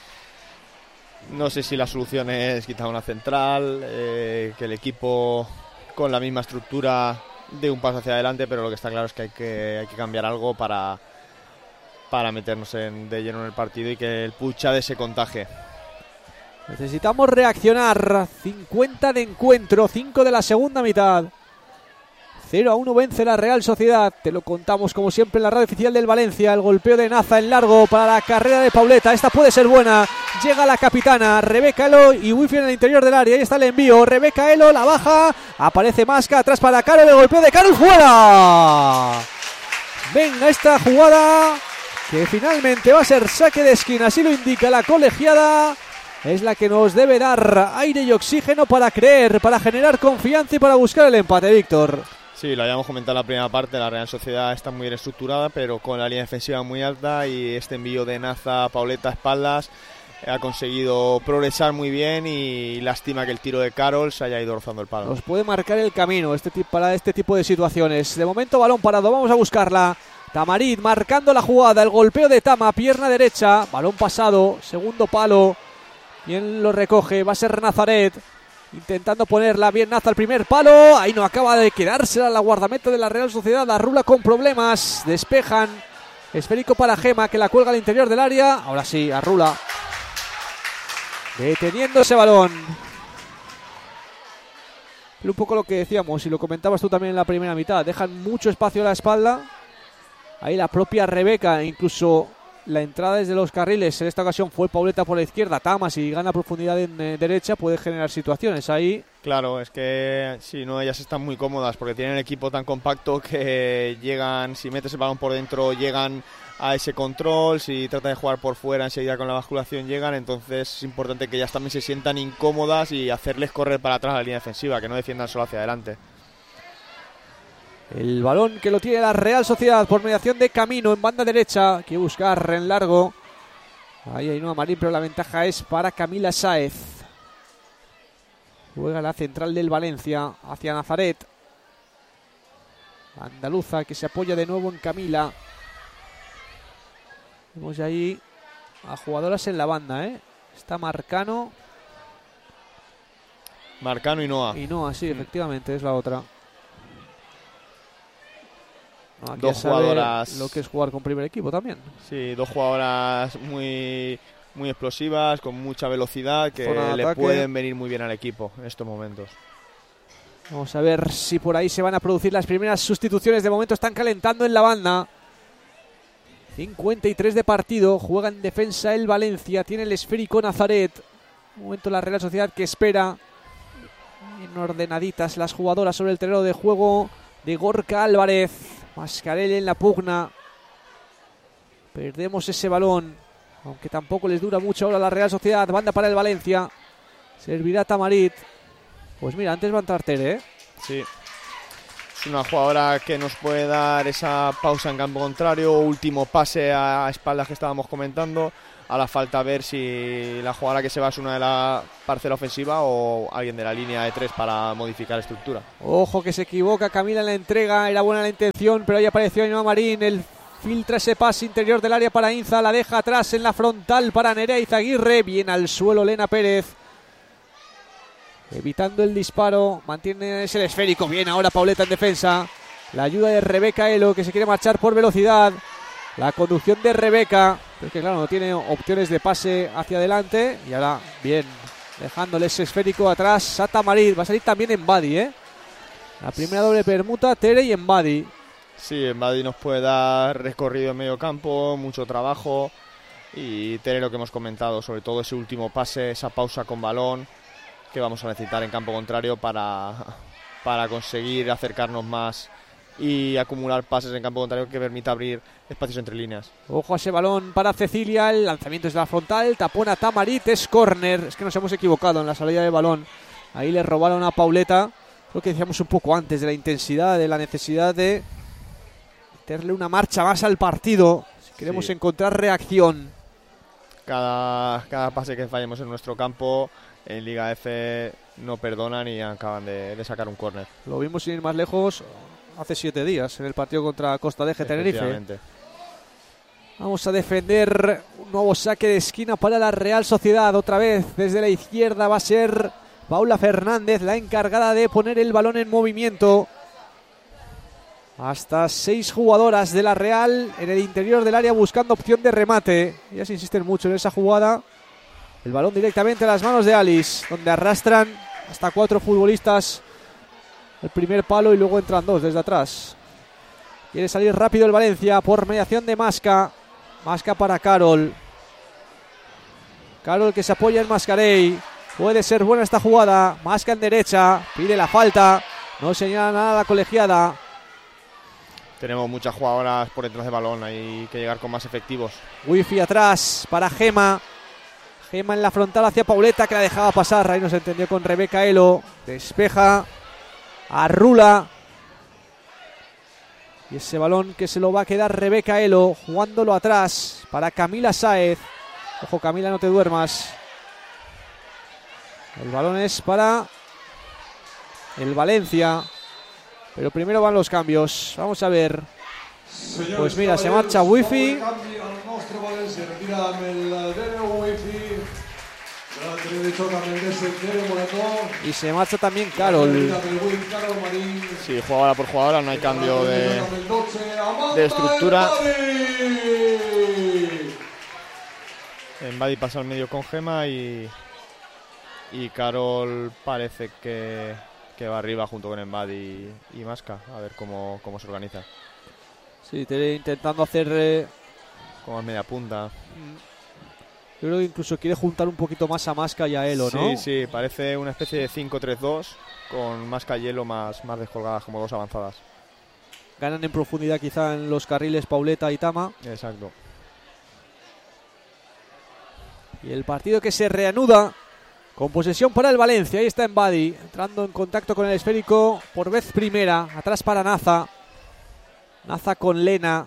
No sé si la solución es quitar una central, eh, que el equipo con la misma estructura dé un paso hacia adelante, pero lo que está claro es que hay que, hay que cambiar algo para, para meternos en, de lleno en el partido y que el Puchade se contagie. Necesitamos reaccionar. cincuenta de encuentro, cinco de la segunda mitad. cero a uno vence la Real Sociedad. Te lo contamos como siempre en la radio oficial del Valencia. El golpeo de Naza en largo para la carrera de Pauleta. Esta puede ser buena. Llega la capitana Rebeca Elo y Wifi en el interior del área. Ahí está el envío. Rebeca Elo la baja. Aparece Masca atrás para Carol. El golpeo de Carol fuera. Venga esta jugada que finalmente va a ser saque de esquina. Así lo indica la colegiada. Es la que nos debe dar aire y oxígeno para creer, para generar confianza y para buscar el empate, Víctor. Sí, lo habíamos comentado en la primera parte, la Real Sociedad está muy bien estructurada, pero con la línea defensiva muy alta y este envío de Naza, Pauleta a espaldas ha conseguido progresar muy bien y lástima que el tiro de Carol se haya ido rozando el palo. Nos puede marcar el camino este tipo, para este tipo de situaciones. De momento balón parado, vamos a buscarla. Tamarit marcando la jugada, el golpeo de Tama, pierna derecha, balón pasado, segundo palo. ¿Quién lo recoge? Va a ser Nazaret. Intentando ponerla bien Naza al primer palo. Ahí no acaba de quedársela la guardameta de la Real Sociedad. Arrula con problemas. Despejan. Esférico para Gema, que la cuelga al interior del área. Ahora sí, Arrula. Deteniendo ese balón. Pero un poco lo que decíamos, y lo comentabas tú también en la primera mitad. Dejan mucho espacio a la espalda. Ahí la propia Rebeca, incluso la entrada desde los carriles, en esta ocasión fue Pauleta por la izquierda. Tama, si gana profundidad en eh, derecha, puede generar situaciones ahí. Claro, es que si no, ellas están muy cómodas porque tienen el equipo tan compacto que llegan, si metes el balón por dentro, llegan a ese control, si tratan de jugar por fuera, enseguida con la basculación llegan, entonces es importante que ellas también se sientan incómodas y hacerles correr para atrás a la línea defensiva, que no defiendan solo hacia adelante. El balón que lo tiene la Real Sociedad por mediación de Camino en banda derecha. Que buscar en largo. Ahí hay Ainhoa Marín, pero la ventaja es para Camila Sáez. Juega la central del Valencia hacia Nazaret. Andaluza que se apoya de nuevo en Camila. Vemos ahí a jugadoras en la banda, ¿eh? Está Marcano. Marcano y Noa. Y Noa, sí, efectivamente, es la otra. No, dos jugadoras, lo que es jugar con primer equipo también. Sí, dos jugadoras muy muy explosivas, con mucha velocidad, que le ataque. Pueden venir muy bien al equipo en estos momentos. Vamos a ver si por ahí se van a producir las primeras sustituciones. De momento están calentando en la banda. cincuenta y tres de partido, juega en defensa el Valencia, tiene el esférico Nazaret. Un momento la Real Sociedad que espera. En ordenaditas las jugadoras sobre el terreno de juego de Gorka Álvarez. Mascarelli en la pugna. Perdemos ese balón, aunque tampoco les dura mucho ahora la Real Sociedad. Banda para el Valencia. Servirá Tamarit. Pues mira, antes va a entrar Tere, ¿eh? Sí. Es una jugadora que nos puede dar esa pausa en campo contrario, último pase a espaldas que estábamos comentando. Ahora falta ver si la jugadora que se va es una de la parcela ofensiva o alguien de la línea de tres para modificar estructura. Ojo que se equivoca Camila en la entrega, era buena la intención, pero ahí apareció Ainhoa Marín, el filtra ese pase interior del área para Inza, la deja atrás en la frontal para Nerea Izaguirre, bien al suelo Lena Pérez, evitando el disparo, mantiene ese esférico, bien ahora Pauleta en defensa, la ayuda de Rebeca Elo que se quiere marchar por velocidad, la conducción de Rebeca, pero que claro, no tiene opciones de pase hacia adelante, y ahora bien, dejándole ese esférico atrás, Sata Marid, va a salir también Embadi, ¿eh? La primera doble permuta, Tere y Embadi. Sí, Embadi nos puede dar recorrido en medio campo, mucho trabajo, y Tere lo que hemos comentado, sobre todo ese último pase, esa pausa con balón, que vamos a necesitar en campo contrario para, para conseguir acercarnos más y acumular pases en campo contrario que permita abrir espacios entre líneas. Ojo a ese balón para Cecilia, el lanzamiento es de la frontal, tapón a Tamarit, es córner, es que nos hemos equivocado en la salida de balón, ahí le robaron a Pauleta, lo que decíamos un poco antes de la intensidad, de la necesidad de meterle una marcha más al partido, si queremos sí. encontrar reacción. Cada, cada pase que fallemos en nuestro campo en Liga F no perdonan y acaban de, de sacar un córner. Lo vimos sin ir más lejos hace siete días en el partido contra Costa de Tenerife. Vamos a defender un nuevo saque de esquina para la Real Sociedad. Otra vez desde la izquierda va a ser Paula Fernández la encargada de poner el balón en movimiento. Hasta seis jugadoras de la Real en el interior del área buscando opción de remate. Ellas insisten mucho en esa jugada. El balón directamente a las manos de Alice, donde arrastran hasta cuatro futbolistas el primer palo y luego entran dos desde atrás. Quiere salir rápido el Valencia por mediación de Masca. Masca para Carol. Carol que se apoya en Mascarey. Puede ser buena esta jugada. Masca en derecha. Pide la falta. No señala nada la colegiada. Tenemos muchas jugadoras por detrás de balón. Hay que llegar con más efectivos. Wifi atrás para Gema. Gema en la frontal hacia Pauleta que la dejaba pasar. Ahí no se entendió con Rebeca Elo. Despeja. Arrula. Y ese balón que se lo va a quedar Rebeca Elo, jugándolo atrás para Camila Sáez. Ojo Camila, no te duermas. El balón es para el Valencia. Pero primero van los cambios. Vamos a ver. Pues mira, se marcha Wifi. Y se marcha también Carol. Sí, jugadora por jugadora, no hay cambio de, de estructura. Embadi pasa al medio con Gema y, y Carol parece que, que va arriba junto con Embadi y, y Masca. A ver cómo, cómo se organiza. Sí, intentando hacer eh... como media punta. Yo creo que incluso quiere juntar un poquito más a Masca y a Elo, ¿no? Sí, sí, parece una especie de cinco tres dos con Masca y Elo más, más descolgadas, como dos avanzadas. Ganan en profundidad quizá en los carriles Pauleta y Tama. Exacto. Y el partido que se reanuda con posesión para el Valencia. Ahí está Embadi, entrando en contacto con el esférico por vez primera. Atrás para Naza. Naza con Lena.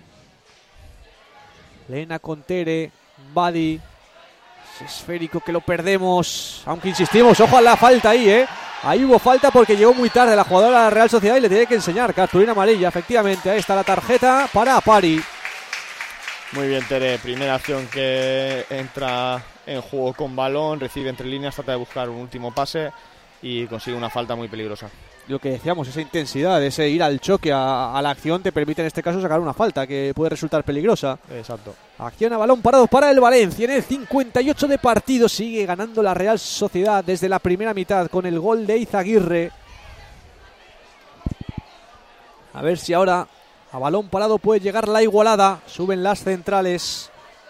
Lena con Tere. Embadi, esférico que lo perdemos, aunque insistimos, ojo a la falta ahí, eh. Ahí hubo falta porque llegó muy tarde la jugadora de la Real Sociedad y le tiene que enseñar cartulina amarilla, efectivamente. Ahí está la tarjeta para Apari. Muy bien, Tere, primera acción que entra en juego con balón, recibe entre líneas, trata de buscar un último pase y consigue una falta muy peligrosa. Lo que decíamos, esa intensidad, ese ir al choque, a, a la acción, te permite en este caso sacar una falta que puede resultar peligrosa. Exacto. Acción a balón parado para el Valencia. En el cincuenta y ocho de partido sigue ganando la Real Sociedad desde la primera mitad con el gol de Izaguirre. A ver si ahora a balón parado puede llegar la igualada. Suben las centrales.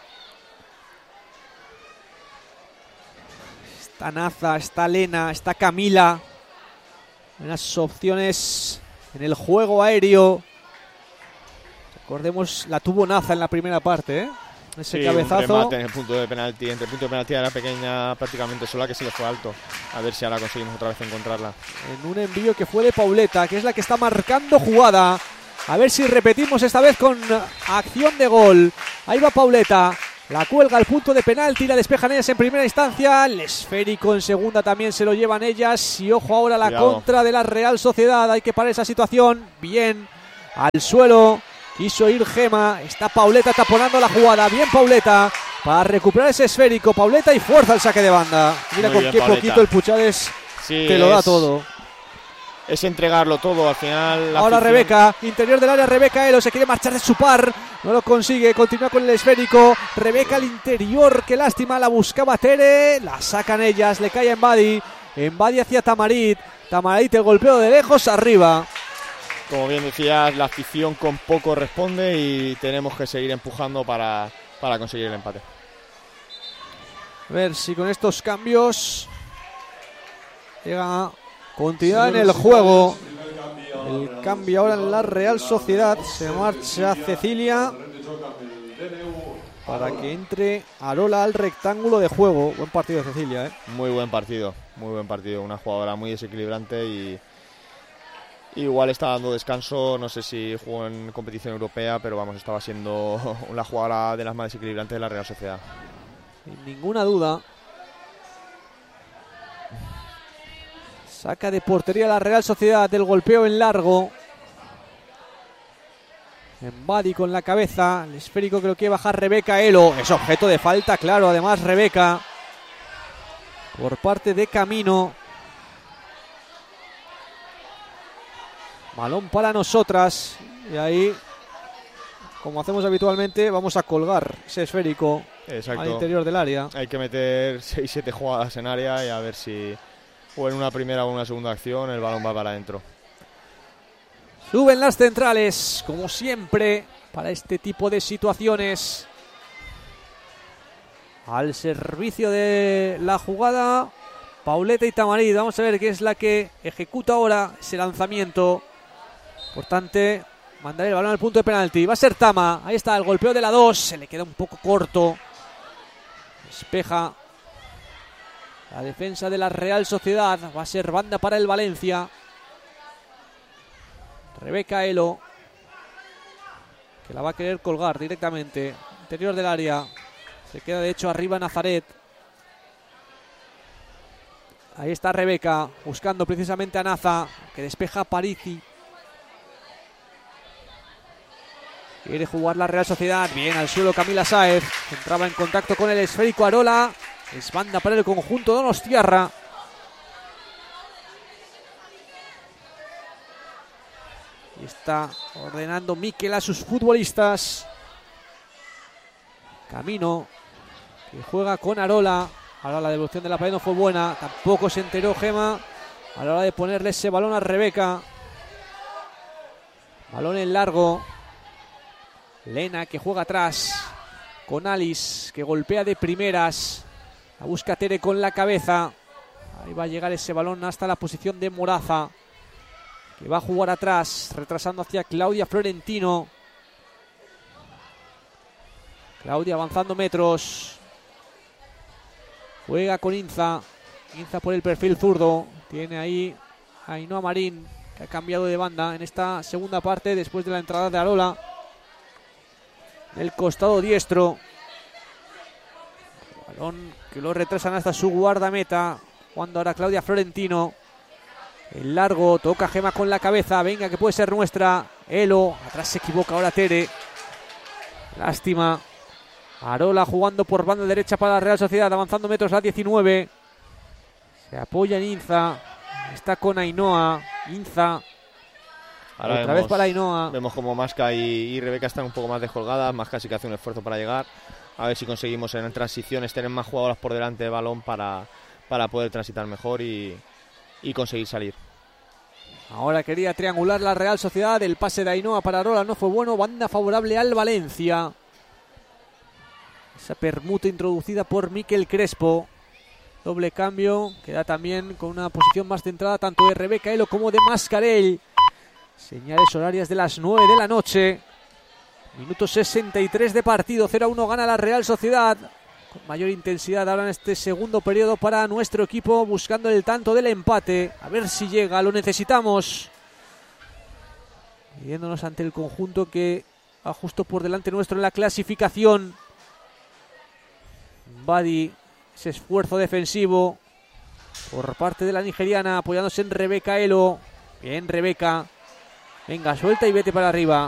Está Naza, está Lena, está Camila. Unas opciones en el juego aéreo. Recordemos, la tuvo Naza en la primera parte, ¿eh? ese sí, cabezazo. Un remate en el punto de penalti, entre el punto de penalti de la pequeña prácticamente sola, que se le fue alto. A ver si ahora conseguimos otra vez encontrarla. En un envío que fue de Pauleta, que es la que está marcando jugada. A ver si repetimos esta vez con acción de gol. Ahí va Pauleta. La cuelga al punto de penalti, la despejan ellas en primera instancia. El esférico en segunda también se lo llevan ellas. Y ojo ahora la Cuidado. Contra de la Real Sociedad. Hay que parar esa situación. Bien, al suelo. Quiso ir Gema. Está Pauleta taponando la jugada. Bien Pauleta para recuperar ese esférico. Pauleta y fuerza el saque de banda. Mira Muy con bien, qué Pauleta. poquito el Puchades Sí, te lo da es- todo. Es entregarlo todo al final. La Ahora afición- Rebeca, interior del área, Rebeca Elo se quiere marchar de su par, no lo consigue, continúa con el esférico. Rebeca al interior, qué lástima, la buscaba Tere, la sacan ellas, le cae a Embadi, Embadi hacia Tamarit, Tamarit el golpeo de lejos, arriba. Como bien decías, la afición con poco responde y tenemos que seguir empujando para, para conseguir el empate. A ver si con estos cambios llega continuidad en el juego. El cambio ahora en la Real Sociedad. Se marcha Cecilia para que entre Arola al rectángulo de juego. Buen partido de Cecilia, ¿eh? Muy buen partido, muy buen partido. Una jugadora muy desequilibrante y igual está dando descanso. No sé si jugó en competición europea, pero vamos, estaba siendo la jugadora de las más desequilibrantes de la Real Sociedad. Sin ninguna duda. Saca de portería la Real Sociedad del golpeo en largo. Embadi con la cabeza. El esférico que lo quiere bajar Rebeca Elo. Es objeto de falta, claro. Además, Rebeca. Por parte de Camino. Balón para nosotras. Y ahí, como hacemos habitualmente, vamos a colgar ese esférico Exacto. al interior del área. Hay que meter seis siete jugadas en área y a ver si o en una primera o una segunda acción el balón va para adentro. Suben las centrales, como siempre, para este tipo de situaciones. Al servicio de la jugada, Pauleta y Tamarit. Vamos a ver qué es la que ejecuta ahora ese lanzamiento. Importante mandar el balón al punto de penalti. Va a ser Tama. Ahí está el golpeo de la dos. Se le queda un poco corto. Despeja la defensa de la Real Sociedad. Va a ser banda para el Valencia. Rebeca Elo, que la va a querer colgar directamente. Interior del área. Se queda de hecho arriba Nazaret. Ahí está Rebeca, buscando precisamente a Naza, que despeja a Parisi. Quiere jugar la Real Sociedad. Bien al suelo Camila Sáez. Entraba en contacto con el esférico Arola. Es banda para el conjunto donostiarra. Y está ordenando Miquel a sus futbolistas. Camino, que juega con Arola. Ahora la devolución de la pared no fue buena. Tampoco se enteró Gema a la hora de ponerle ese balón a Rebeca. Balón en largo. Lena, que juega atrás con Alice, que golpea de primeras. La busca Tere con la cabeza. Ahí va a llegar ese balón hasta la posición de Moraza, que va a jugar atrás, retrasando hacia Claudia Florentino. Claudia avanzando metros. Juega con Inza. Inza por el perfil zurdo. Tiene ahí a Ainhoa Marín, que ha cambiado de banda en esta segunda parte después de la entrada de Arola. Del costado diestro. Balón que lo retrasan hasta su guardameta. Jugando ahora Claudia Florentino. El largo, toca Gema con la cabeza. Venga, que puede ser nuestra. Elo, atrás se equivoca ahora Tere. Lástima. Arola jugando por banda derecha para la Real Sociedad. Avanzando metros la diecinueve. Se apoya en Inza. Está con Ainhoa. Inza. Ahora Otra vemos, vez para Ainhoa. Vemos como Masca y, y Rebeca están un poco más descolgadas. Masca sí que hace un esfuerzo para llegar. A ver si conseguimos en transiciones tener más jugadoras por delante del balón para, para poder transitar mejor y, y conseguir salir. Ahora quería triangular la Real Sociedad. El pase de Ainhoa para Arola no fue bueno. Banda favorable al Valencia. Esa permuta introducida por Miquel Crespo. Doble cambio. Queda también con una posición más centrada tanto de Rebeca Elo como de Mascarell. Señales horarias de las nueve de la noche. Minuto sesenta y tres de partido, cero a uno gana la Real Sociedad. Con mayor intensidad ahora en este segundo periodo para nuestro equipo, buscando el tanto del empate. A ver si llega, lo necesitamos. Viéndonos ante el conjunto que va justo por delante nuestro en la clasificación. Badi, ese esfuerzo defensivo por parte de la nigeriana, apoyándose en Rebeca Elo. Bien, Rebeca. Venga, suelta y vete para arriba.